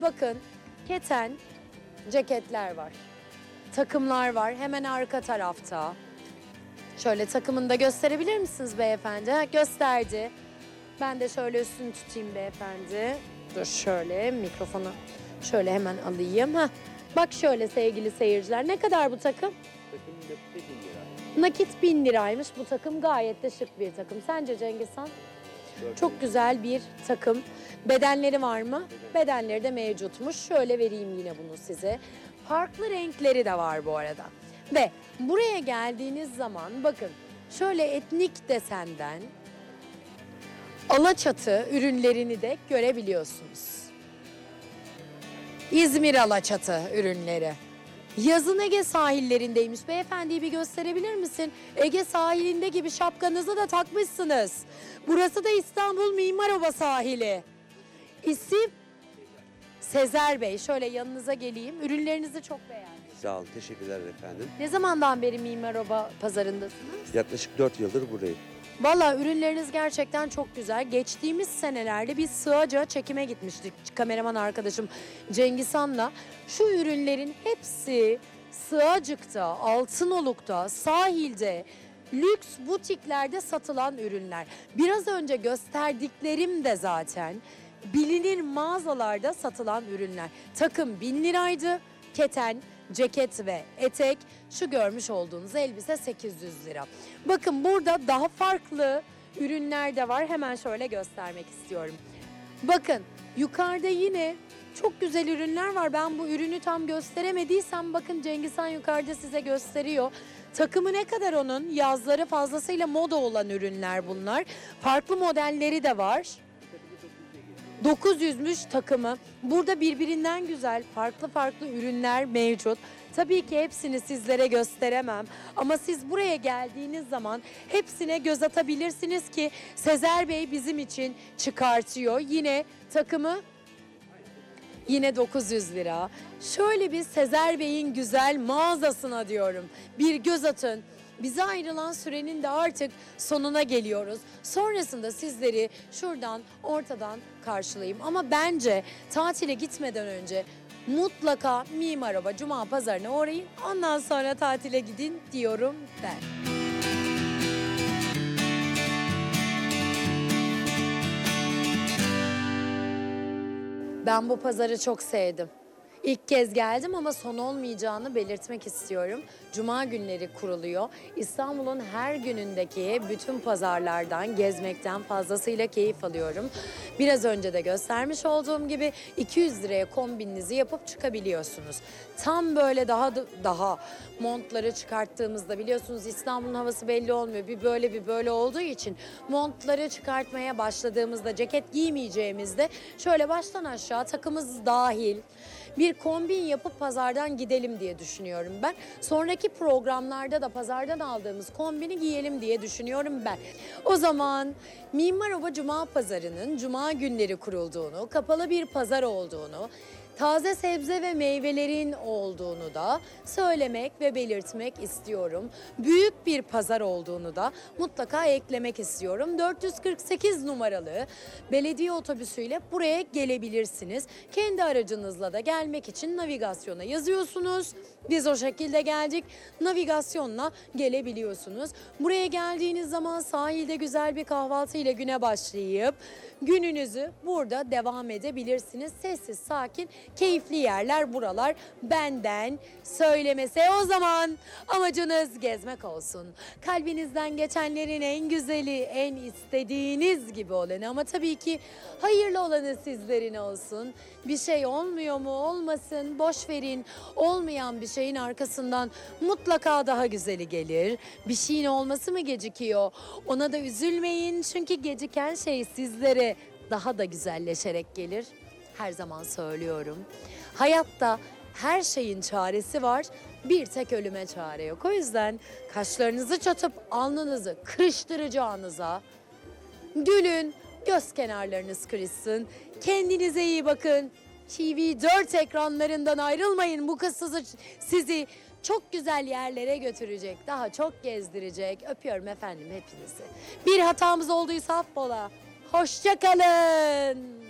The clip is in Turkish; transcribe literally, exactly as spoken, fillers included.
Bakın keten ceketler var. Takımlar var hemen arka tarafta. Şöyle takımını da gösterebilir misiniz beyefendi? Ha, gösterdi. Ben de şöyle üstünü tutayım beyefendi. Dur şöyle mikrofonu şöyle hemen alayım. Heh. Bak şöyle sevgili seyirciler, ne kadar bu takım? Takım nakit bin lira. Nakit bin liraymış bu takım, gayet de şık bir takım. Sence Cengiz Han? Çok güzel bir takım. Bedenleri var mı? Beden. Bedenleri de mevcutmuş. Şöyle vereyim yine bunu size. Farklı renkleri de var bu arada. Ve buraya geldiğiniz zaman bakın şöyle etnik desenden Alaçatı ürünlerini de görebiliyorsunuz. İzmir Alaçatı ürünleri. Yazın Ege sahillerindeymiş. Beyefendiyi bir gösterebilir misin? Ege sahilinde gibi şapkanızı da takmışsınız. Burası da İstanbul Mimaroba sahili. İsim Sezer Bey. Şöyle yanınıza geleyim. Ürünlerinizi çok beğendim. Sağ olun, teşekkürler efendim. Ne zamandan beri Mimaroba pazarındasınız? Yaklaşık dört yıldır buradayım. Valla ürünleriniz gerçekten çok güzel. Geçtiğimiz senelerde biz Sığaca çekime gitmiştik kameraman arkadaşım Cengiz Han'la. Şu ürünlerin hepsi Sığacık'ta, Altınoluk'ta, sahilde, lüks butiklerde satılan ürünler. Biraz önce gösterdiklerim de zaten bilinir mağazalarda satılan ürünler. Takım bin liraydı. Keten, ceket ve etek, şu görmüş olduğunuz elbise sekiz yüz lira. Bakın burada daha farklı ürünler de var. Hemen şöyle göstermek istiyorum. Bakın yukarıda yine çok güzel ürünler var. Ben bu ürünü tam gösteremediysem bakın Cengiz Han yukarıda size gösteriyor. Takımı ne kadar onun? Yazları fazlasıyla moda olan ürünler bunlar. Farklı modelleri de var. dokuz yüzmüş takımı. Burada birbirinden güzel farklı farklı ürünler mevcut. Tabii ki hepsini sizlere gösteremem ama siz buraya geldiğiniz zaman hepsine göz atabilirsiniz ki Sezer Bey bizim için çıkartıyor. Yine takımı yine dokuz yüz lira. Şöyle bir Sezer Bey'in güzel mağazasına diyorum. Bir göz atın. Bize ayrılan sürenin de artık sonuna geliyoruz. Sonrasında sizleri şuradan ortadan karşılayayım. Ama bence tatile gitmeden önce mutlaka Mimaroba Cuma Pazarı'na uğrayın. Ondan sonra tatile gidin diyorum ben. Ben bu pazarı çok sevdim. İlk kez geldim ama son olmayacağını belirtmek istiyorum. Cuma günleri kuruluyor. İstanbul'un her günündeki bütün pazarlardan gezmekten fazlasıyla keyif alıyorum. Biraz önce de göstermiş olduğum gibi iki yüz liraya kombininizi yapıp çıkabiliyorsunuz. Tam böyle daha daha montları çıkarttığımızda biliyorsunuz İstanbul'un havası belli olmuyor. Bir böyle bir böyle olduğu için montları çıkartmaya başladığımızda, ceket giymeyeceğimizde şöyle baştan aşağı takımız dahil bir kombin yapıp pazardan gidelim diye düşünüyorum ben. Sonraki programlarda da pazardan aldığımız kombini giyelim diye düşünüyorum ben. O zaman Mimaroba Cuma Pazarı'nın Cuma günleri kurulduğunu, kapalı bir pazar olduğunu, taze sebze ve meyvelerin olduğunu da söylemek ve belirtmek istiyorum. Büyük bir pazar olduğunu da mutlaka eklemek istiyorum. dört yüz kırk sekiz numaralı belediye otobüsüyle buraya gelebilirsiniz. Kendi aracınızla da gelmek için navigasyona yazıyorsunuz. Biz o şekilde geldik. Navigasyonla gelebiliyorsunuz. Buraya geldiğiniz zaman sahilde güzel bir kahvaltı ile güne başlayıp gününüzü burada devam edebilirsiniz. Sessiz, sakin, keyifli yerler buralar. Benden söylemesi. O zaman amacınız gezmek olsun. Kalbinizden geçenlerin en güzeli, en istediğiniz gibi olanı ama tabii ki hayırlı olanı sizlerin olsun. Bir şey olmuyor mu? Olmasın. Boş verin. Olmayan bir şeyin arkasından mutlaka daha güzeli gelir. Bir şeyin olması mı gecikiyor? Ona da üzülmeyin çünkü geciken şey sizlere daha da güzelleşerek gelir. Her zaman söylüyorum. Hayatta her şeyin çaresi var. Bir tek ölüme çare yok. O yüzden kaşlarınızı çatıp alnınızı kırıştıracağınıza gülün, göz kenarlarınız kırışsın. Kendinize iyi bakın. T V dört ekranlarından ayrılmayın. Bu kız sizi, sizi çok güzel yerlere götürecek. Daha çok gezdirecek. Öpüyorum efendim hepinizi. Bir hatamız olduysa affola. Hoşça kalın.